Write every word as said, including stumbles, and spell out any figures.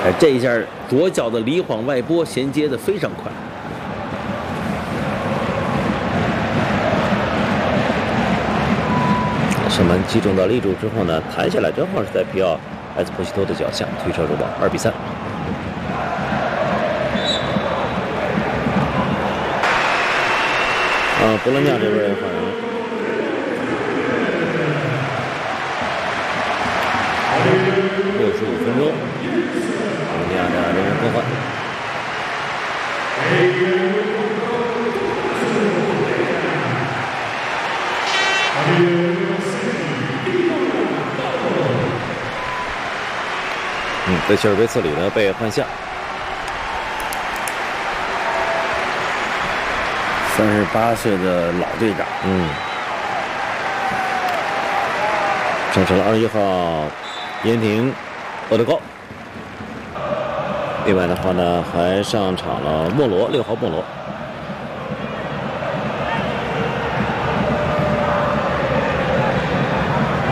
哎，这一下左脚的离晃外拨衔接的非常快。射门击中到立柱之后呢，弹下来正好是在皮奥埃斯波西托的脚下，推车入网，二比三。啊，博洛尼亚这边换人了。六十五分钟，博洛尼亚的人员更换。嗯，在切尔贝茨里呢被换下。三十八岁的老队长，嗯，上场了二十一号严廷厄德高。另外的话呢，还上场了莫罗，六号莫罗。